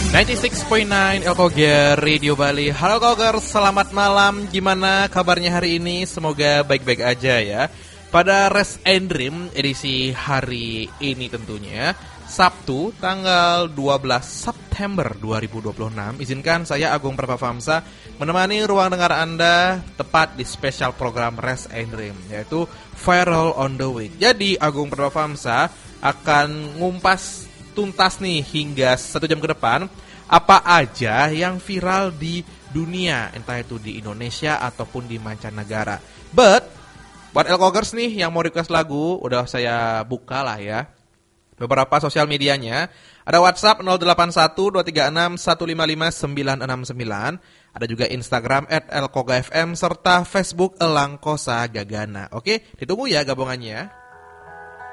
96.9 Elkoger Radio Bali. Halo Koger, selamat malam. Gimana kabarnya hari ini? Semoga baik-baik aja ya. Pada Rest and Dream edisi hari ini tentunya Sabtu tanggal 12 September 2026. Izinkan saya Agung Prabhavamsa menemani ruang dengar Anda tepat di spesial program Rest and Dream, yaitu Viral on the Week. Jadi Agung Prabhavamsa akan ngumpas tuntas nih hingga 1 jam ke depan apa aja yang viral di dunia, entah itu di Indonesia ataupun di mancanegara. But buat Elkogers nih yang mau request lagu, udah saya buka lah ya beberapa sosial medianya. Ada WhatsApp 081236155969, ada juga Instagram @elkogafm serta Facebook Elangkosa Gagana. Oke, ditunggu ya gabungannya.